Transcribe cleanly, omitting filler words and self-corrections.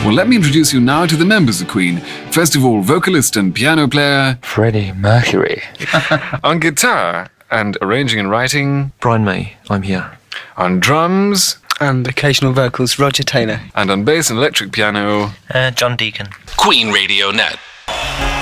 Well, let me introduce you now to the members of Queen. First of all, vocalist and piano player Freddie Mercury. On guitar and arranging and writing, Brian May, I'm here. on drums, And occasional vocals, Roger Taylor. and on bass and electric piano, John Deacon. Queen Radio Net.